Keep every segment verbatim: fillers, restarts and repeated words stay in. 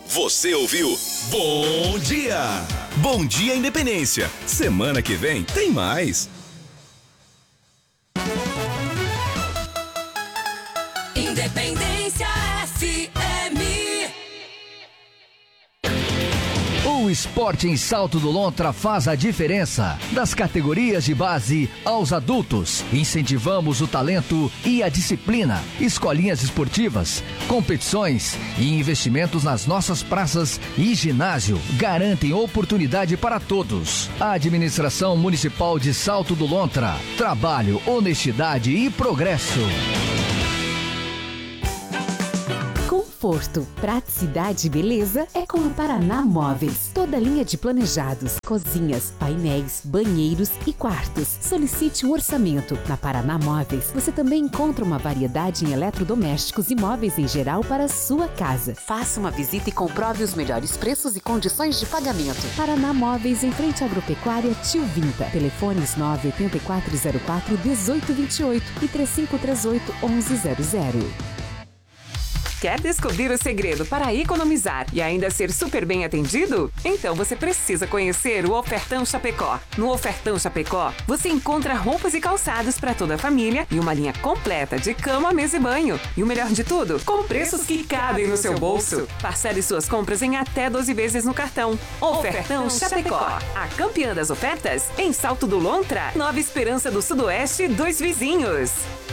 Você ouviu Bom Dia! Bom Dia Independência. Semana que vem tem mais. Independência F M. O esporte em Salto do Lontra faz a diferença. Das categorias de base aos adultos, incentivamos o talento e a disciplina. Escolinhas esportivas, competições e investimentos nas nossas praças e ginásio garantem oportunidade para todos. A Administração Municipal de Salto do Lontra. Trabalho, honestidade e progresso. Conforto, praticidade e beleza é com a Paraná Móveis. Toda linha de planejados, cozinhas, painéis, banheiros e quartos. Solicite um orçamento. Na Paraná Móveis, você também encontra uma variedade em eletrodomésticos e móveis em geral para a sua casa. Faça uma visita e comprove os melhores preços e condições de pagamento. Paraná Móveis, em frente à Agropecuária Tio Vinta. Telefones nove oito quatro zero quatro um oito dois oito e três cinco três oito um um zero zero. Quer descobrir o segredo para economizar e ainda ser super bem atendido? Então você precisa conhecer o Ofertão Chapecó. No Ofertão Chapecó, você encontra roupas e calçados para toda a família e uma linha completa de cama, mesa e banho. E o melhor de tudo, com preços que cabem no seu bolso. Parcele suas compras em até doze vezes no cartão. Ofertão Chapecó, a campeã das ofertas em Salto do Lontra, Nova Esperança do Sudoeste, Dois Vizinhos.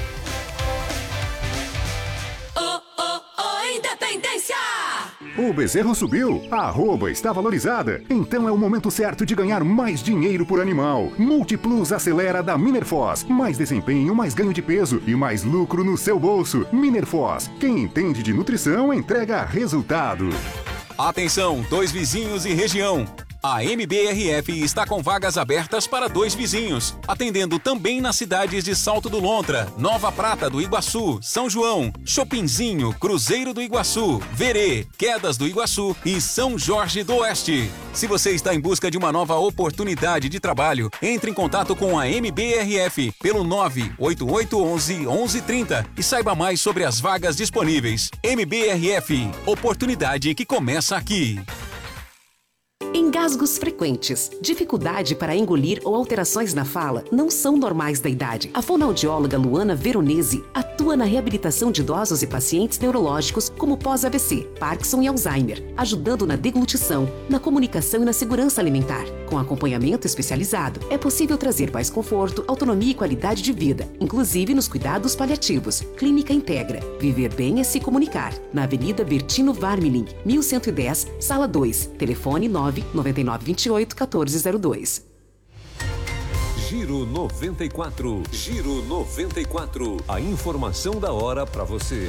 Independência! O bezerro subiu, a arroba está valorizada, então é o momento certo de ganhar mais dinheiro por animal. Multiplus acelera da Minerfoz. Mais desempenho, mais ganho de peso e mais lucro no seu bolso. Minerfoz, quem entende de nutrição entrega resultado. Atenção, Dois Vizinhos e região. A M B R F está com vagas abertas para Dois Vizinhos, atendendo também nas cidades de Salto do Lontra, Nova Prata do Iguaçu, São João, Chopinzinho, Cruzeiro do Iguaçu, Verê, Quedas do Iguaçu e São Jorge do Oeste. Se você está em busca de uma nova oportunidade de trabalho, entre em contato com a M B R F pelo nove oito oito um um, um um três zero e saiba mais sobre as vagas disponíveis. M B R F, oportunidade que começa aqui. Engasgos frequentes, dificuldade para engolir ou alterações na fala não são normais da idade. A fonoaudióloga Luana Veronese atua na reabilitação de idosos e pacientes neurológicos como pós-A V C, Parkinson e Alzheimer, ajudando na deglutição, na comunicação e na segurança alimentar. Com acompanhamento especializado, é possível trazer mais conforto, autonomia e qualidade de vida, inclusive nos cuidados paliativos. Clínica Integra. Viver bem é se comunicar. Na Avenida Bertino Varmiling, mil cento e dez, Sala dois. Telefone nove nove nove dois oito um quatro zero dois. Giro noventa e quatro. Giro noventa e quatro. A informação da hora para você.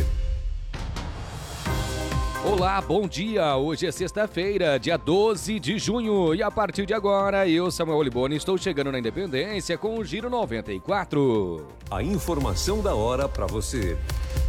Olá, bom dia! Hoje é sexta-feira, dia doze de junho, e a partir de agora, eu, Samuel Oliboni, estou chegando na Independência com o Giro noventa e quatro. A informação da hora para você.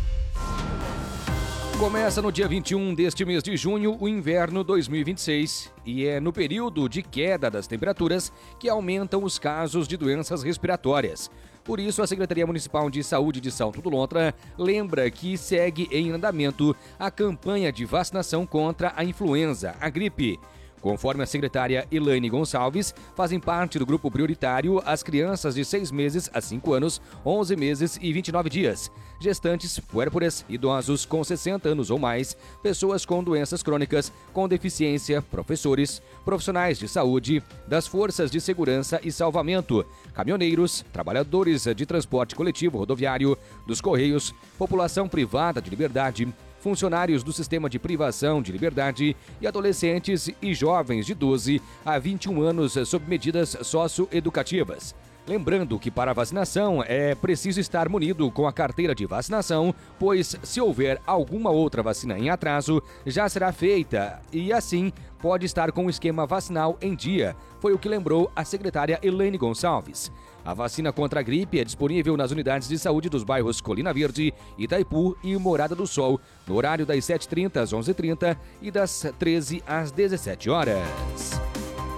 Começa no dia vinte e um deste mês de junho o inverno dois mil e vinte e seis e é no período de queda das temperaturas que aumentam os casos de doenças respiratórias. Por isso, a Secretaria Municipal de Saúde de Salto do Lontra lembra que segue em andamento a campanha de vacinação contra a influenza, a gripe. Conforme a secretária Elaine Gonçalves, fazem parte do grupo prioritário as crianças de seis meses a cinco anos, onze meses e vinte e nove dias, gestantes, puérperas, idosos com sessenta anos ou mais, pessoas com doenças crônicas, com deficiência, professores, profissionais de saúde, das forças de segurança e salvamento, caminhoneiros, trabalhadores de transporte coletivo rodoviário, dos Correios, população privada de liberdade, funcionários do sistema de privação de liberdade e adolescentes e jovens de doze a vinte e um anos sob medidas socioeducativas. Lembrando que para a vacinação é preciso estar munido com a carteira de vacinação, pois se houver alguma outra vacina em atraso, já será feita e assim pode estar com o esquema vacinal em dia, foi o que lembrou a secretária Elaine Gonçalves. A vacina contra a gripe é disponível nas unidades de saúde dos bairros Colina Verde, Itaipu e Morada do Sol, no horário das sete e trinta às onze e trinta e das treze às dezessete horas.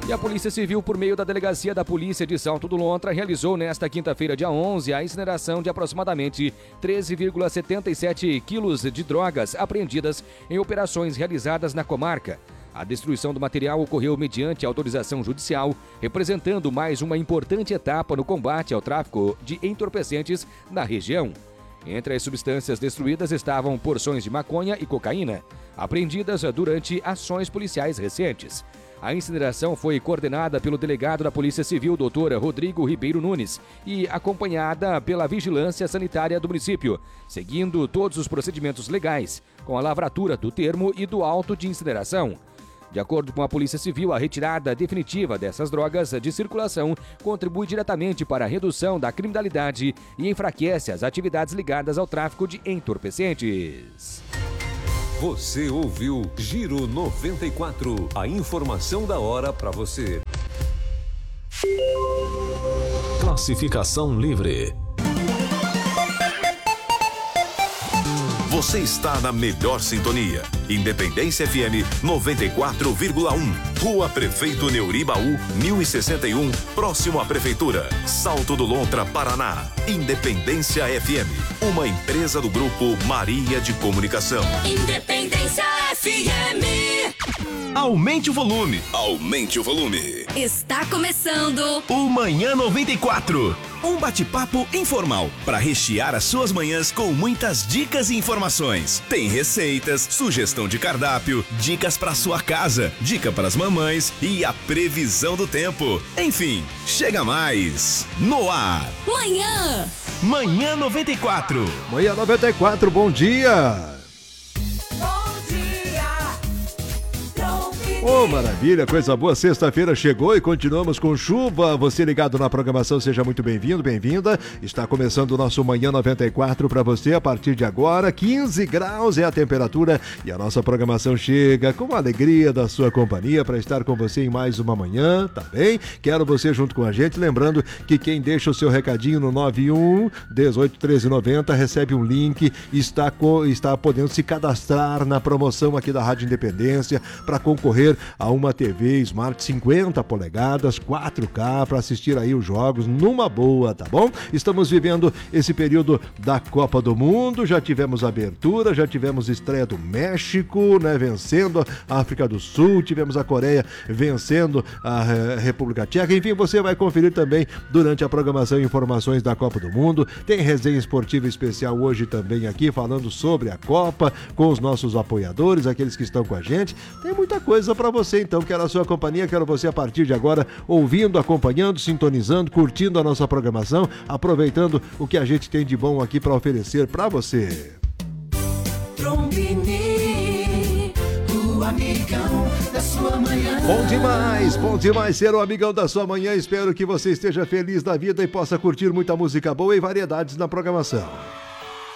E a Polícia Civil, por meio da Delegacia da Polícia de Salto do Lontra, realizou nesta quinta-feira, dia onze, a incineração de aproximadamente treze vírgula setenta e sete quilos de drogas apreendidas em operações realizadas na comarca. A destruição do material ocorreu mediante autorização judicial, representando mais uma importante etapa no combate ao tráfico de entorpecentes na região. Entre as substâncias destruídas estavam porções de maconha e cocaína, apreendidas durante ações policiais recentes. A incineração foi coordenada pelo delegado da Polícia Civil, doutor Rodrigo Ribeiro Nunes, e acompanhada pela Vigilância Sanitária do município, seguindo todos os procedimentos legais, com a lavratura do termo e do auto de incineração. De acordo com a Polícia Civil, a retirada definitiva dessas drogas de circulação contribui diretamente para a redução da criminalidade e enfraquece as atividades ligadas ao tráfico de entorpecentes. Você ouviu Giro noventa e quatro, a informação da hora para você. Classificação livre. Você está na melhor sintonia. Independência F M noventa e quatro vírgula um. Rua Prefeito Neuribaú, mil e sessenta e um, próximo à Prefeitura. Salto do Lontra, Paraná. Independência F M, uma empresa do Grupo Maria de Comunicação. Independência F M. Aumente o volume. Aumente o volume. Está começando o Manhã noventa e quatro. Um bate-papo informal para rechear as suas manhãs com muitas dicas e informações. Tem receitas, sugestão de cardápio, dicas para sua casa, dica para as mamães e a previsão do tempo. Enfim, chega mais. No ar. Manhã. Manhã noventa e quatro. Manhã noventa e quatro, bom dia. Ô, oh, maravilha, coisa boa, sexta-feira chegou e continuamos com chuva. Você ligado na programação, seja muito bem-vindo, bem-vinda. Está começando o nosso Manhã noventa e quatro para você a partir de agora. quinze graus é a temperatura e a nossa programação chega com a alegria da sua companhia para estar com você em mais uma manhã, tá bem? Quero você junto com a gente, lembrando que quem deixa o seu recadinho no nove um, dezoito, treze, noventa recebe um link e está, co- está podendo se cadastrar na promoção aqui da Rádio Independência para concorrer a uma T V Smart cinquenta polegadas, quatro K, para assistir aí os jogos numa boa, tá bom? Estamos vivendo esse período da Copa do Mundo, já tivemos abertura, já tivemos estreia do México, né, vencendo a África do Sul, tivemos a Coreia vencendo a República Tcheca, enfim, você vai conferir também durante a programação informações da Copa do Mundo, tem resenha esportiva especial hoje também aqui, falando sobre a Copa, com os nossos apoiadores, aqueles que estão com a gente, tem muita coisa para você, então, quero a sua companhia, quero você a partir de agora ouvindo, acompanhando, sintonizando, curtindo a nossa programação, aproveitando o que a gente tem de bom aqui para oferecer para você. Trombini, o amigão da sua manhã. Bom demais, bom demais ser o amigão da sua manhã, espero que você esteja feliz da vida e possa curtir muita música boa e variedades na programação.